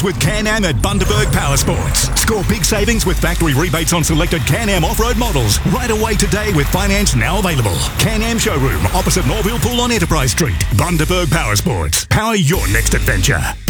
with Can-Am at Bundaberg Power Sports. Score big savings with factory rebates on selected Can-Am off-road models. Right away today with finance now available. Can-Am Showroom, opposite Norville Pool on Enterprise Street. Bundaberg Power Sports. Power your next adventure.